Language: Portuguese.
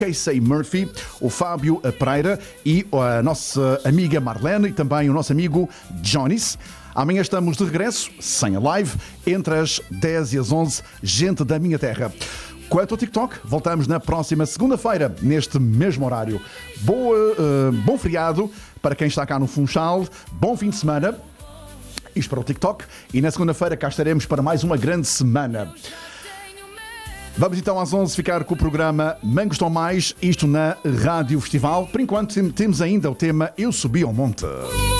Casey Murphy, o Fábio Pereira e a nossa amiga Marlene e também o nosso amigo Jonis. Amanhã estamos de regresso, sem a live, entre as 10 e as 11, gente da minha terra. Quanto ao TikTok, voltamos na próxima segunda-feira, neste mesmo horário. Bom feriado para quem está cá no Funchal, bom fim de semana, isto para o TikTok, e na segunda-feira cá estaremos para mais uma grande semana. Vamos então às 11 ficar com o programa Mangos Estão Mais, isto na Rádio Festival. Por enquanto temos ainda o tema Eu Subi ao Monte.